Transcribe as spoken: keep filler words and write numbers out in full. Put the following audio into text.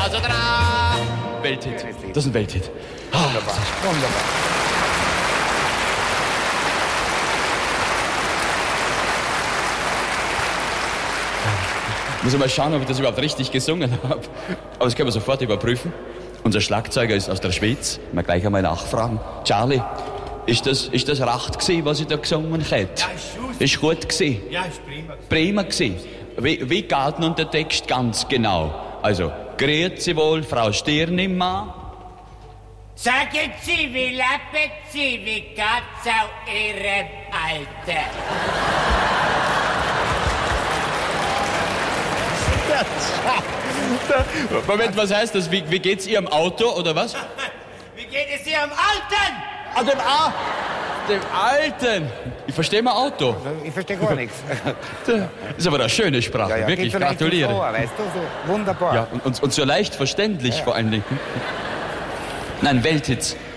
also dran. Welthit. Das ist ein Welthit. Wunderbar, wunderbar. Muss ich mal schauen, ob ich das überhaupt richtig gesungen habe. Aber das können wir sofort überprüfen. Unser Schlagzeuger ist aus der Schweiz. Mal gleich einmal nachfragen. Charlie, ist das, ist das recht gewesen, was ich da gesungen habe? Ja, ist gut. Ist gut gewesen? Ja, ist prima. Prima gewesen. Wie, wie geht nun der Text ganz genau? Also, grüezi wohl, Frau Stirnimmann. Sagen Sie, wie leben Sie, wie geht's auch Ihrem Alter? Moment, was heißt das? Wie, wie geht's Ihrem Auto, oder was? Wie geht es Ihrem Alten? Ah, dem A. Dem Alten. Ich verstehe mal Auto. Ich verstehe gar nichts. Das ist aber eine schöne Sprache, Ja, ja, wirklich, geht so leicht gratuliere. ins Ohr, weißt du, so wunderbar. Ja, und, und, und so leicht verständlich Ja. vor allen Dingen. Nein, Welthits.